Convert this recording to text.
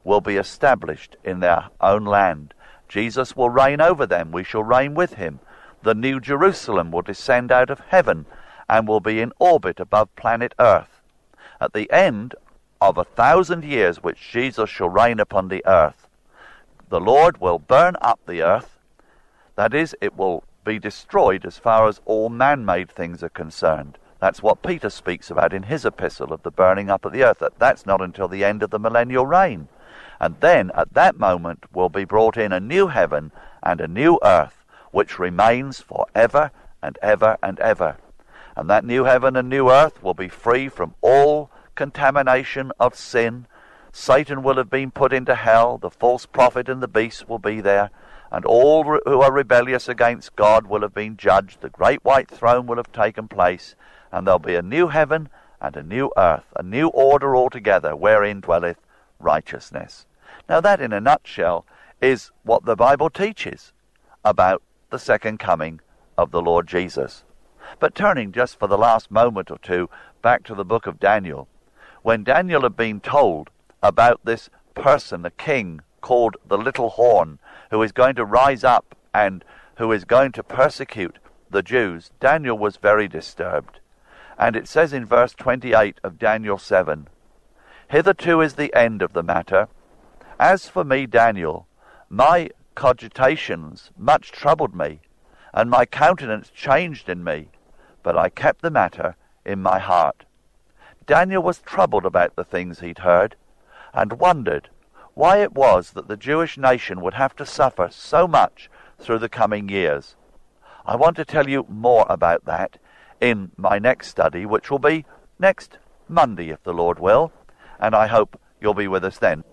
will be established in their own land. Jesus will reign over them. We shall reign with him. The New Jerusalem will descend out of heaven and will be in orbit above planet Earth. At the end of 1,000 years which Jesus shall reign upon the earth, the Lord will burn up the earth. That is, it will be destroyed as far as all man-made things are concerned. That's what Peter speaks about in his epistle of the burning up of the earth. That's not until the end of the millennial reign. And then, at that moment, will be brought in a new heaven and a new earth, which remains for ever and ever and ever. And that new heaven and new earth will be free from all contamination of sin. Satan will have been put into hell. The false prophet and the beast will be there. And all who are rebellious against God will have been judged. The great white throne will have taken place. And there'll be a new heaven and a new earth, a new order altogether, wherein dwelleth righteousness. Now that, in a nutshell, is what the Bible teaches about the second coming of the Lord Jesus. But turning just for the last moment or two back to the book of Daniel, when Daniel had been told about this person, a king called the Little Horn, who is going to rise up and who is going to persecute the Jews, Daniel was very disturbed. And it says in verse 28 of Daniel 7, "Hitherto is the end of the matter. As for me, Daniel, my cogitations much troubled me, and my countenance changed in me, but I kept the matter in my heart." Daniel was troubled about the things he'd heard, and wondered why it was that the Jewish nation would have to suffer so much through the coming years. I want to tell you more about that in my next study, which will be next Monday, if the Lord will, and I hope you'll be with us then.